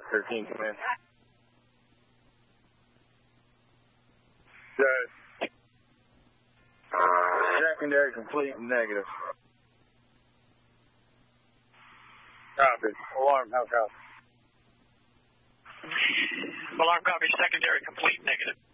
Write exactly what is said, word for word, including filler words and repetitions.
thirteen, come in. Good. Secondary complete and negative. Copy. Alarm, how copy? Alarm copy, secondary complete, negative.